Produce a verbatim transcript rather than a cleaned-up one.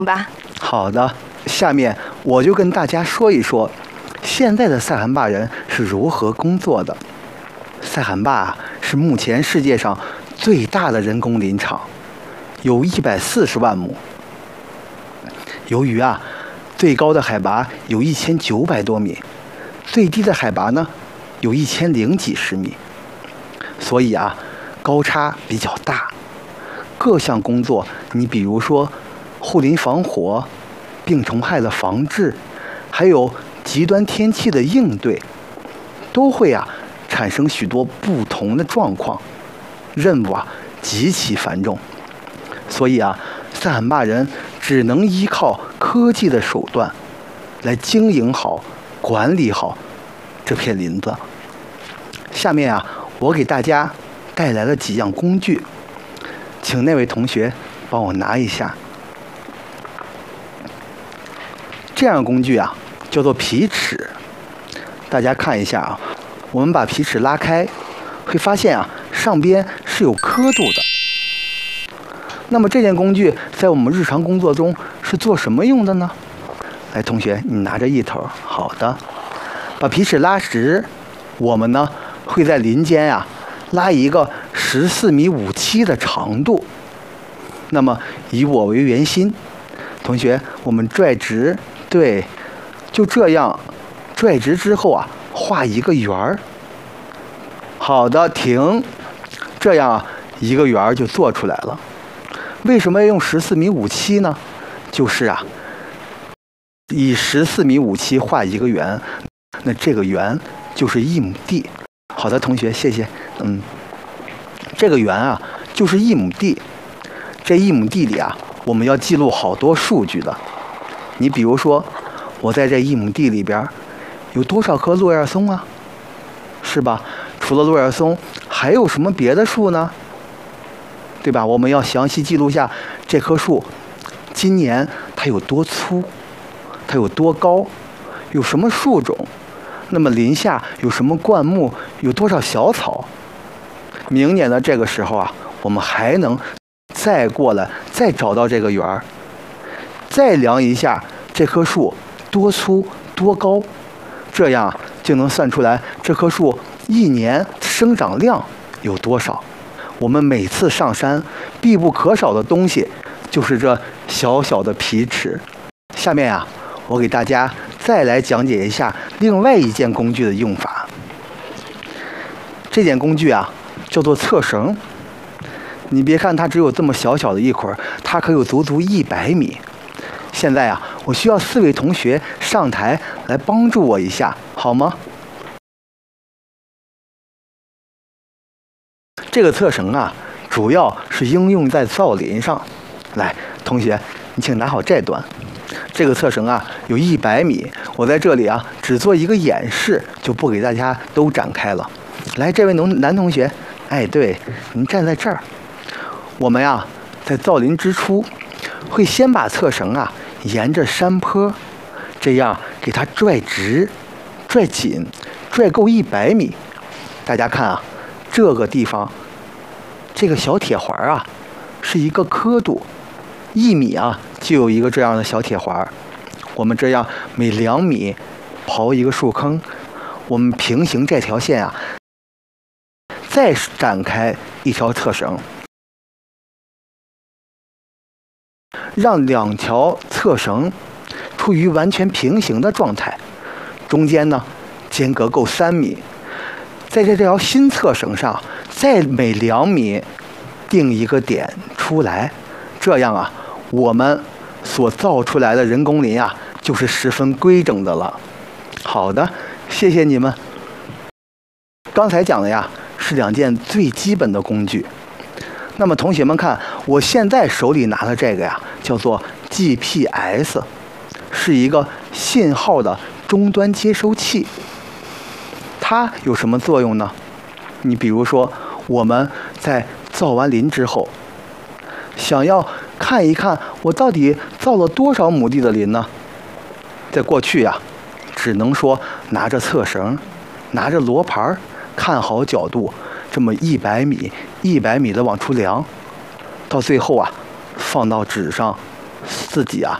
吧。 好的，下面我就跟大家说一说，现在的塞罕坝人是如何工作的。塞罕坝啊，是目前世界上最大的人工林场，有一百四十万亩。由于啊，最高的海拔有一千九百多米，最低的海拔呢有一千零几十米，所以啊，高差比较大。各项工作，你比如说护林防火、病虫害的防治，还有极端天气的应对，都会啊产生许多不同的状况，任务啊极其繁重。所以啊，塞罕坝人只能依靠科技的手段来经营好、管理好这片林子。下面啊，我给大家带来了几样工具，请那位同学帮我拿一下。这样的工具啊，叫做皮尺。大家看一下啊，我们把皮尺拉开，会发现啊，上边是有刻度的。那么这件工具在我们日常工作中是做什么用的呢？来，同学，你拿着一头。好的，把皮尺拉直，我们呢会在林间啊拉一个十四米五七的长度。那么以我为圆心，同学，我们拽直，对，就这样拽直之后啊，画一个圆儿。好的，停，这样啊，一个圆儿就做出来了。为什么要用十四米五七呢？就是啊，以十四米五七画一个圆，那这个圆就是一亩地。好的，同学，谢谢。嗯，这个圆啊，就是一亩地。这一亩地里啊，我们要记录好多数据的。你比如说，我在这一亩地里边有多少棵落叶松啊？是吧？除了落叶松，还有什么别的树呢？对吧？我们要详细记录下这棵树今年它有多粗，它有多高，有什么树种，那么林下有什么灌木，有多少小草。明年的这个时候啊，我们还能再过来，再找到这个圆儿，再量一下这棵树多粗多高，这样就能算出来这棵树一年生长量有多少。我们每次上山必不可少的东西就是这小小的皮尺。下面啊，我给大家再来讲解一下另外一件工具的用法。这件工具啊，叫做测绳。你别看它只有这么小小的一捆，它可有足足一百米。现在啊，我需要四位同学上台来帮助我一下，好吗？这个测绳啊，主要是应用在造林上。来，同学，你请拿好这端。这个测绳啊，有一百米。我在这里啊，只做一个演示，就不给大家都展开了。来，这位男男同学，哎，对，您站在这儿。我们呀，在造林之初，会先把测绳啊沿着山坡，这样给它拽直、拽紧、拽够一百米。大家看啊，这个地方，这个小铁环啊，是一个刻度，一米啊就有一个这样的小铁环。我们这样每两米刨一个树坑，我们平行这条线啊，再展开一条测绳。让两条测绳处于完全平行的状态，中间呢间隔够三米，在这条新测绳上再每两米定一个点出来，这样啊，我们所造出来的人工林啊就是十分规整的了。好的，谢谢你们。刚才讲的呀是两件最基本的工具。那么同学们看，我现在手里拿的这个呀，叫做 G P S， 是一个信号的终端接收器。它有什么作用呢？你比如说，我们在造完林之后，想要看一看我到底造了多少亩地的林呢？在过去呀，只能说拿着测绳，拿着罗盘，看好角度，这么一百米一百米的往出量，到最后啊放到纸上自己啊